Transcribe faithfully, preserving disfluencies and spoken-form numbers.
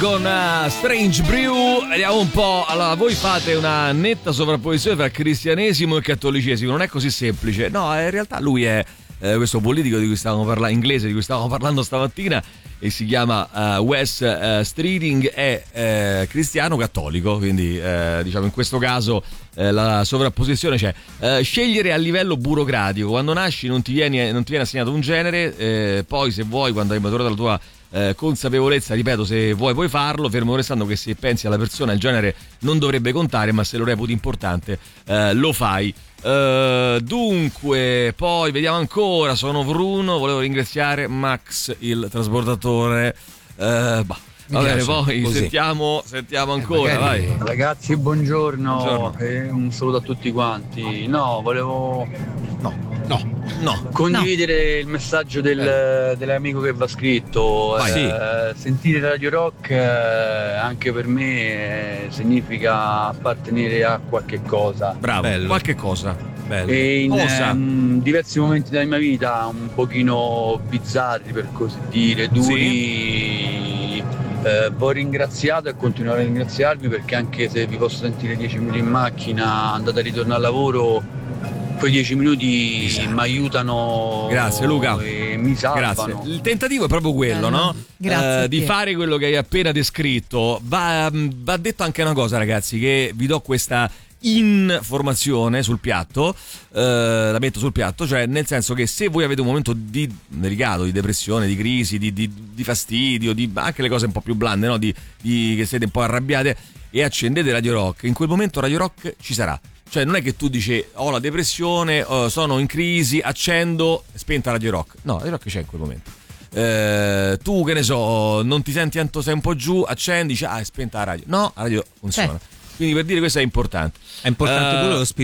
Con uh, Strange Brew vediamo un po'. Allora, voi fate una netta sovrapposizione tra cristianesimo e cattolicesimo, non è così semplice. No, in realtà lui è eh, questo politico di cui stavamo parlando, inglese di cui stavamo parlando stamattina, e si chiama uh, Wes uh, Streeting, è eh, cristiano cattolico, quindi eh, diciamo in questo caso eh, la sovrapposizione c'è. Eh, scegliere a livello burocratico: quando nasci non ti viene, non ti viene assegnato un genere, eh, poi se vuoi, quando hai maturato la tua Eh, consapevolezza, ripeto, se vuoi puoi farlo, fermo restando che se pensi alla persona il genere non dovrebbe contare, ma se lo reputi importante eh, lo fai. Eh, dunque, poi vediamo ancora. Sono Bruno, volevo ringraziare Max il trasportatore. Eh, bah. Va bene, poi così. sentiamo, sentiamo ancora, eh, vai. Ragazzi, buongiorno, Buongiorno. e un saluto a tutti quanti. No, volevo No, no. No, condividere il messaggio del, Eh. dell'amico che va scritto. Vai. Eh, sentire Radio Rock eh, anche per me eh, significa appartenere a qualche cosa. bravo, Bello. qualche cosa. Bello. E in Cosa? ehm, diversi momenti della mia vita un pochino bizzarri, per così dire, duri, eh, vi ho ringraziato e continuerò a ringraziarvi, perché anche se vi posso sentire dieci minuti in macchina andate e ritorno al lavoro, quei dieci minuti mi aiutano. Grazie, Luca. E mi salvano. Grazie. Il tentativo è proprio quello, Eh, no? grazie a Eh, di te. fare quello che hai appena descritto. Va, va detto anche una cosa, ragazzi, che vi do questa informazione sul piatto, eh, la metto sul piatto, cioè nel senso che se voi avete un momento di delicato, di depressione, di crisi, di, di, di fastidio, di anche le cose un po' più blande, no? Di, di che siete un po' arrabbiate, e accendete Radio Rock, in quel momento Radio Rock ci sarà. Cioè non è che tu dici ho la depressione, oh, sono in crisi, accendo, spenta Radio Rock. No, Radio Rock c'è in quel momento. Eh, tu che ne so, non ti senti tanto, sei un po' giù, accendi, dici ah è spenta la radio. No, la radio funziona. Certo. Quindi per dire questo è importante. È importante Eh, pure lo spirito